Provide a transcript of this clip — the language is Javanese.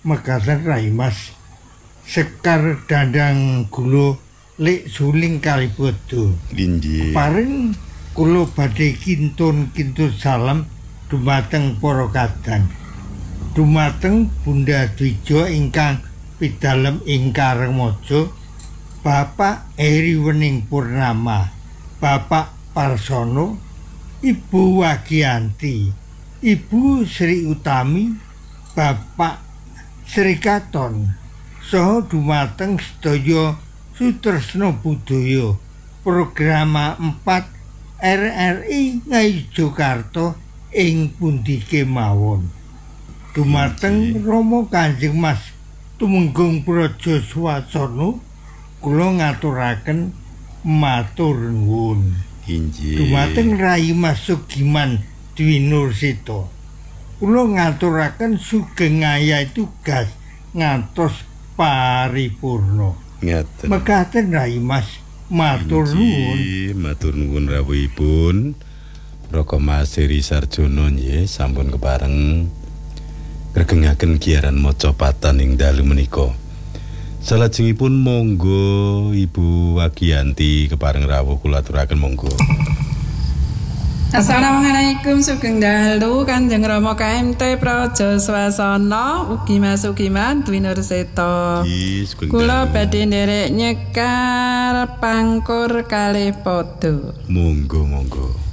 mekaten Rai Mas Sekar Dandang Gula lek suling Kalibodo. Inggih. Paring kula badhe kintun salam dumateng para kadang. Dumateng Bunda Dwija ingkang pidalem ing Karangmaja, Bapak Heri Wening Purnama, Bapak Parsono, Ibu Wagianti, Ibu Sri Utami, Bapak Sri Katon, saha dumateng sedaya Sutresna Budaya Programa 4 RRI Ngayogyakarta ing pundi kemawon. Dumateng Rama Kanjeng Mas Tumenggung Praja Swasana kula ngaturaken matur nuwun. Inggih. Dumateng Rai Mas Sugiman Dwi Nursita kula ngaturaken sugeng ayahi tugas ngantos paripurna. Ngaten. Mekaten Rai Mas matur nuwun. Matur nuwun rawuhipun. Raka Mas Heri Sarjono nggih sampun kepareng regengaken giaran maca patan ing dalu menika. Salajengipun monggo Ibu Wagianti kepareng rawuh kula aturaken monggo. Assalamualaikum sugeng dalu Kanjeng Rama KMT Praja Swasana ugi Mas Sugiman Dwi Nursita. Kula badhe nderek nyekar pangkur kalih padha. Monggo.